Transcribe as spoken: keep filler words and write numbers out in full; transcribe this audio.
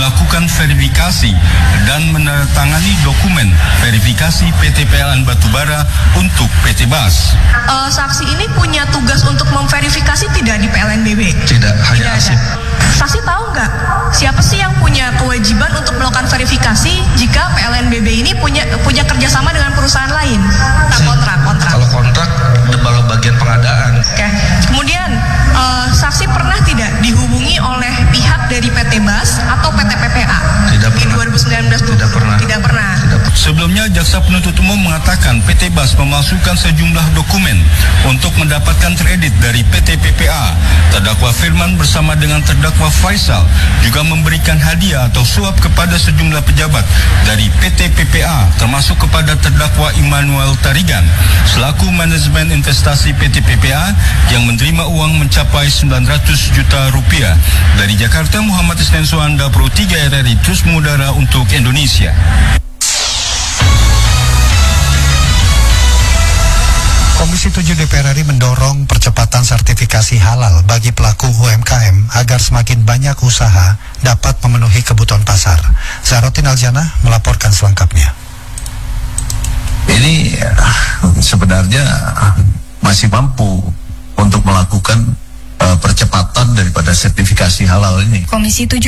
melakukan verifikasi dan menandatangani dokumen verifikasi P T P L N Batubara untuk P T BAS. Uh, saksi ini punya tugas untuk memverifikasi tidak di P L N B B? Tidak, hanya asip. Saksi tahu nggak siapa sih yang punya kewajiban untuk melakukan verifikasi jika P L N B B ini punya punya kerjasama dengan perusahaan lain? Nah, kontrak, kontrak. Kalau kontrak, kalau bagian pengadaan. Oke. Kemudian uh, saksi pernah tidak dihubungi oleh pihak dari P T BAS atau P T P P A? Tidak di pernah. dua ribu sembilan belas Tidak pernah. Tidak pernah. Tidak. Sebelumnya, jaksa penuntut umum mengatakan P T BAS memasukkan sejumlah dokumen untuk mendapatkan kredit dari P T P P A. Terdakwa Firman bersama dengan terdakwa Faisal juga memberikan hadiah atau suap kepada sejumlah pejabat dari P T P P A, termasuk kepada terdakwa Immanuel Tarigan selaku manajemen investasi P T P P A yang menerima uang mencapai sembilan ratus juta rupiah. Dari Jakarta, Muhammad Isnen Suanda, Pro tiga R R I terus mengudara untuk Indonesia. Komisi tujuh D P R R I mendorong percepatan sertifikasi halal bagi pelaku U M K M agar semakin banyak usaha dapat memenuhi kebutuhan pasar. Zarotin Aljana melaporkan selengkapnya. Ini sebenarnya masih mampu untuk melakukan uh, percepatan daripada sertifikasi halal ini. Komisi tujuh